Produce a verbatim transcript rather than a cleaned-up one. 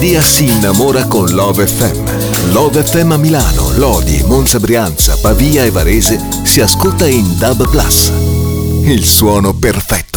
Lombardia si innamora con Love F M. Love F M a Milano, Lodi, Monza, Brianza, Pavia e Varese si ascolta in D A B plus. Il suono perfetto.